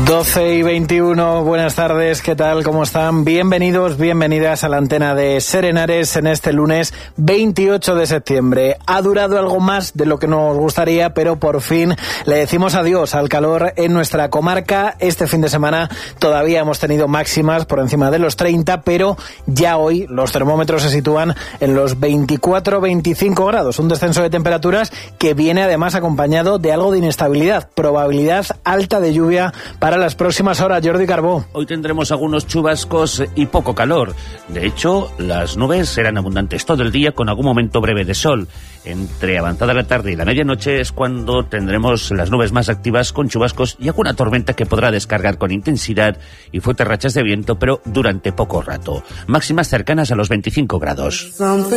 12:21, buenas tardes, ¿qué tal? ¿Cómo están? Bienvenidos, bienvenidas a la antena de Ser Henares en este lunes 28 de septiembre. Ha durado algo más de lo que nos gustaría, pero por fin le decimos adiós al calor en nuestra comarca. Este fin de semana todavía hemos tenido máximas por encima de los 30, pero ya hoy los termómetros se sitúan en los 24-25 grados. Un descenso de temperaturas que viene además acompañado de algo de inestabilidad, probabilidad alta de lluvia para las próximas horas. Jordi Carbó. Hoy tendremos algunos chubascos y poco calor. De hecho, las nubes serán abundantes todo el día con algún momento breve de sol. Entre avanzada la tarde y la medianoche es cuando tendremos las nubes más activas con chubascos y alguna tormenta que podrá descargar con intensidad y fuertes rachas de viento, pero durante poco rato. Máximas cercanas a los 25 grados.